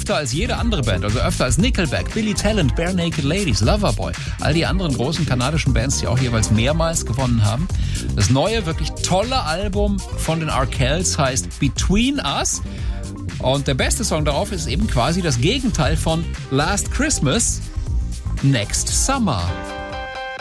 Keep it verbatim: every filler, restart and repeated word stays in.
öfter als jede andere Band, also öfter als Nickelback, Billy Talent, Bare Naked Ladies, Loverboy, all die anderen großen kanadischen Bands, die auch jeweils mehrmals gewonnen haben. Das neue, wirklich tolle Album von den Arkells heißt Between Us. Und der beste Song darauf ist eben quasi das Gegenteil von Last Christmas, Next Summer.